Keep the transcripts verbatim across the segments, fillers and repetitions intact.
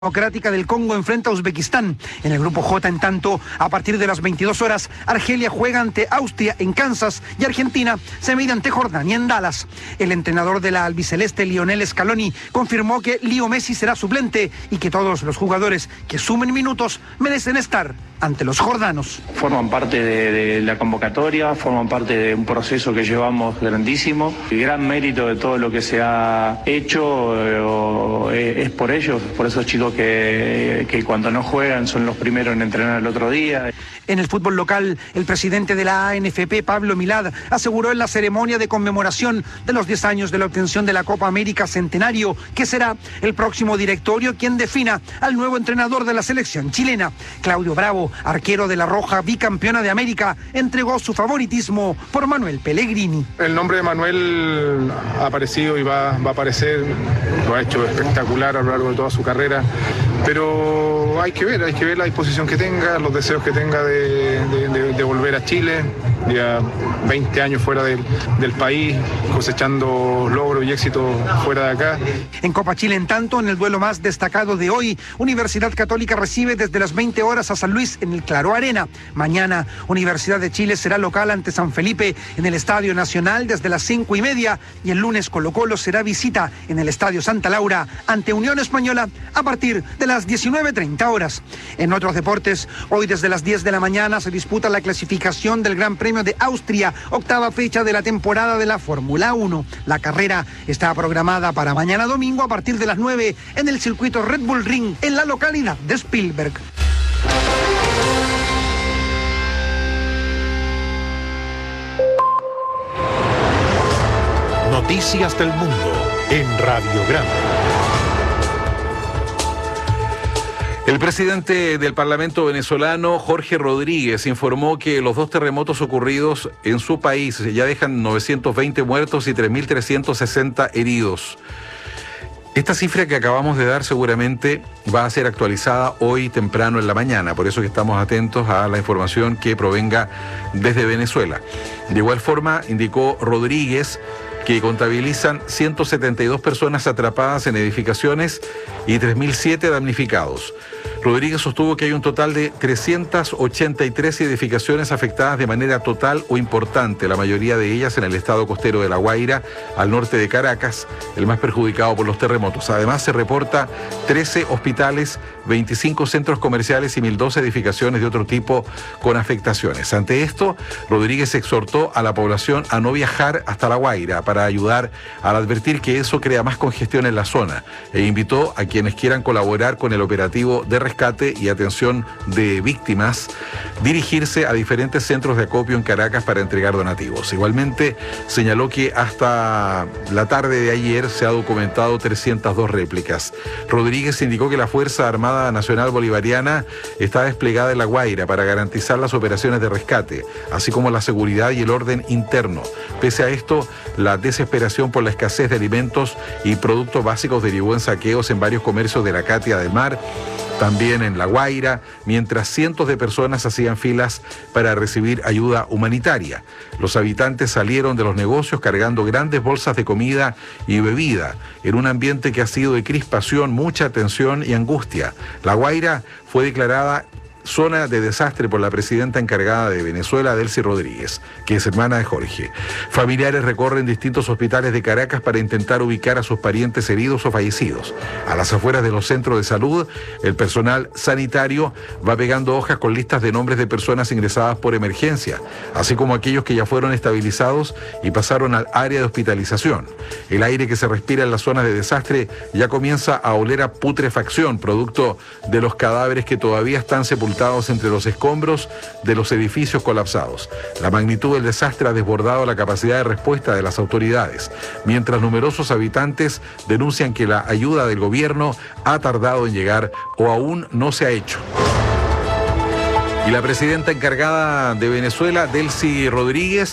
Democrática del Congo enfrenta a Uzbekistán. En el grupo J, en tanto, a partir de las veintidós horas, Argelia juega ante Austria en Kansas y Argentina se mide ante Jordania en Dallas. El entrenador de la albiceleste, Lionel Scaloni, confirmó que Leo Messi será suplente y que todos los jugadores que sumen minutos merecen estar ante los jordanos. Forman parte de, de la convocatoria, forman parte de un proceso que llevamos grandísimo. El gran mérito de todo lo que se ha hecho eh, es por ellos, por esos chicos que, que cuando no juegan son los primeros en entrenar el otro día. En el fútbol local, el presidente de la A N F P, Pablo Milad, aseguró en la ceremonia de conmemoración de los diez años de la obtención de la Copa América Centenario que será el próximo directorio quien defina al nuevo entrenador de la selección chilena. Claudio Bravo, arquero de la Roja, bicampeona de América, entregó su favoritismo por Manuel Pellegrini. El nombre de Manuel ha aparecido y va, va a aparecer, lo ha hecho espectacular a lo largo de toda su carrera, pero hay que ver, hay que ver la disposición que tenga, los deseos que tenga de, de, de, de volver a Chile, ya veinte años fuera del, del país, cosechando logros y éxitos fuera de acá. En Copa Chile, en tanto, en el duelo más destacado de hoy, Universidad Católica recibe desde las veinte horas a San Luis en el Claro Arena. Mañana, Universidad de Chile será local ante San Felipe en el Estadio Nacional desde las cinco y media y el lunes Colo Colo será visita en el Estadio Santa Laura ante Unión Española a partir de las diecinueve treinta horas. En otros deportes, hoy desde las diez de la mañana se disputa la clasificación del Gran Premio de Austria, octava fecha de la temporada de la Fórmula uno. La carrera está programada para mañana domingo a partir de las nueve en el circuito Red Bull Ring en la localidad de Spielberg. Noticias del Mundo en Radio Grande. El presidente del Parlamento venezolano, Jorge Rodríguez, informó que los dos terremotos ocurridos en su país ya dejan novecientos veinte muertos y tres mil trescientos sesenta heridos. Esta cifra que acabamos de dar seguramente va a ser actualizada hoy temprano en la mañana, por eso que estamos atentos a la información que provenga desde Venezuela. De igual forma, indicó Rodríguez que contabilizan ciento setenta y dos personas atrapadas en edificaciones y tres mil siete damnificados. Rodríguez sostuvo que hay un total de trescientas ochenta y tres edificaciones afectadas de manera total o importante, la mayoría de ellas en el estado costero de La Guaira, al norte de Caracas, el más perjudicado por los terremotos. Además, se reporta trece hospitales, veinticinco centros comerciales y mil dos edificaciones de otro tipo con afectaciones. Ante esto, Rodríguez exhortó a la población a no viajar hasta La Guaira para ayudar al advertir que eso crea más congestión en la zona e invitó a quienes quieran colaborar con el operativo de rescate y atención de víctimas, dirigirse a diferentes centros de acopio en Caracas para entregar donativos. Igualmente, señaló que hasta la tarde de ayer se ha documentado trescientas dos réplicas. Rodríguez indicó que la Fuerza Armada Nacional Bolivariana está desplegada en La Guaira para garantizar las operaciones de rescate, así como la seguridad y el orden interno. Pese a esto, la desesperación por la escasez de alimentos y productos básicos derivó en saqueos en varios comercios de la Catia del Mar, también en La Guaira, mientras cientos de personas hacían filas para recibir ayuda humanitaria. Los habitantes salieron de los negocios cargando grandes bolsas de comida y bebida, en un ambiente que ha sido de crispación, mucha tensión y angustia. La Guaira fue declarada zona de desastre por la presidenta encargada de Venezuela, Delcy Rodríguez, que es hermana de Jorge. Familiares recorren distintos hospitales de Caracas para intentar ubicar a sus parientes heridos o fallecidos. A las afueras de los centros de salud, el personal sanitario va pegando hojas con listas de nombres de personas ingresadas por emergencia, así como aquellos que ya fueron estabilizados y pasaron al área de hospitalización. El aire que se respira en las zonas de desastre ya comienza a oler a putrefacción, producto de los cadáveres que todavía están sepultados entre los escombros de los edificios colapsados. La magnitud del desastre ha desbordado la capacidad de respuesta de las autoridades, mientras numerosos habitantes denuncian que la ayuda del gobierno ha tardado en llegar o aún no se ha hecho. Y la presidenta encargada de Venezuela, Delcy Rodríguez,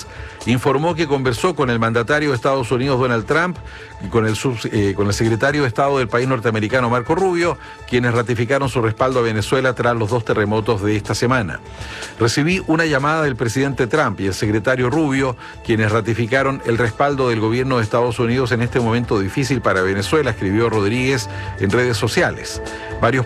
informó que conversó con el mandatario de Estados Unidos, Donald Trump, y con el, sub, eh, con el secretario de Estado del país norteamericano, Marco Rubio, quienes ratificaron su respaldo a Venezuela tras los dos terremotos de esta semana. Recibí una llamada del presidente Trump y el secretario Rubio, quienes ratificaron el respaldo del gobierno de Estados Unidos en este momento difícil para Venezuela, escribió Rodríguez en redes sociales. Varios